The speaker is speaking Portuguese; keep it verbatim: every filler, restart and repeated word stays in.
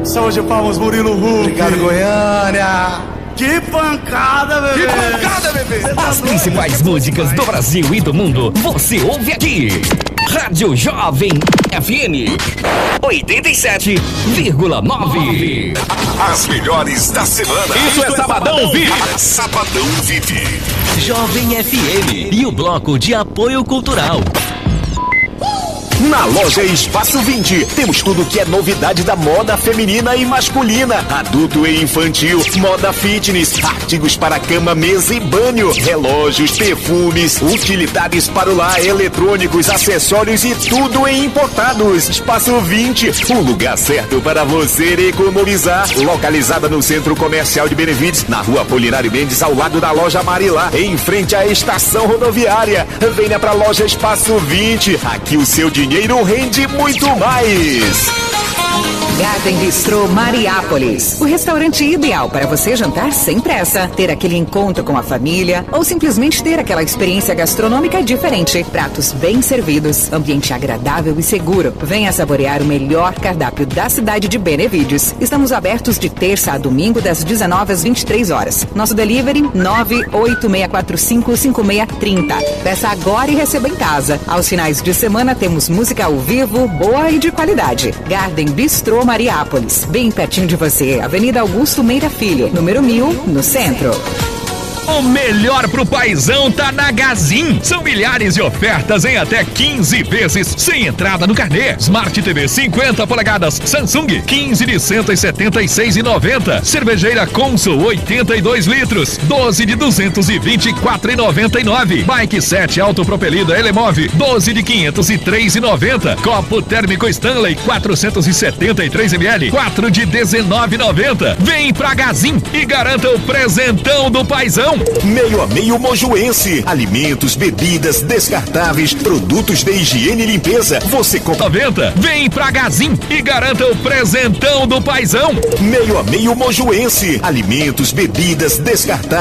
Saúde de palmas, Murilo Huck. Obrigado, Goiânia. Que pancada, bebê. Que pancada, bebê. As principais músicas do Brasil e do mundo, você ouve aqui. Rádio Jovem F M oitenta e sete vírgula nove. As melhores da semana. Isso é Sabadão Vive. Sabadão Vive. Jovem F M e o bloco de apoio cultural. Na loja Espaço vinte, temos tudo que é novidade da moda feminina e masculina, adulto e infantil, moda fitness, artigos para cama, mesa e banho, relógios, perfumes, utilidades para o lar, eletrônicos, acessórios e tudo em importados. Espaço vinte, um lugar certo para você economizar. Localizada no Centro Comercial de Benevides, na Rua Apolinário Mendes, ao lado da loja Marilá, em frente à estação rodoviária. Venha pra loja Espaço vinte, aqui o seu dinheiro Dinheiro rende muito mais. Garden Bistrô Mariápolis, o restaurante ideal para você jantar sem pressa, ter aquele encontro com a família ou simplesmente ter aquela experiência gastronômica diferente. Pratos bem servidos, ambiente agradável e seguro. Venha saborear o melhor cardápio da cidade de Benevides. Estamos abertos de terça a domingo das dezenove às vinte e três horas. Nosso delivery nove oito seis quatro cinco cinco seis três zero. Peça agora e receba em casa. Aos finais de semana temos música ao vivo, boa e de qualidade. Garden Bistrô Mariápolis, bem pertinho de você, Avenida Augusto Meira Filho, número mil, no centro. O melhor pro paizão tá na Gazin. São milhares de ofertas em até quinze vezes, sem entrada no carnê. Smart T V cinquenta polegadas Samsung, quinze de cento e setenta e seis reais e noventa centavos. Cervejeira Consul, oitenta e dois litros, doze de duzentos e vinte e quatro reais e noventa e nove centavos. Bike sete autopropelida Elemove, doze de quinhentos e três reais e noventa centavos. Copo térmico Stanley, quatrocentos e setenta e três mililitros, quatro de dezenove reais e noventa centavos. Vem pra Gazin e garanta o presentão do paizão. Meio a meio mojuense. Alimentos, bebidas, descartáveis, produtos de higiene e limpeza. Você compra. noventa. Vem pra Gazin e garanta o presentão do paizão. Meio a meio mojuense. Alimentos, bebidas, descartáveis.